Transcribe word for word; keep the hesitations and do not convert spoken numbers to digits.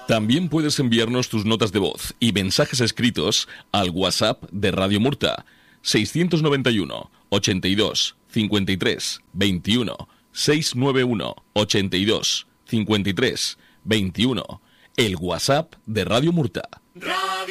También puedes enviarnos tus notas de voz y mensajes escritos al WhatsApp de Radio Murta seiscientos noventa y uno, ochenta y dos, cincuenta y tres, veintiuno, seiscientos noventa y uno, ochenta y dos, cincuenta y tres, veintiuno. El WhatsApp de Radio Murta.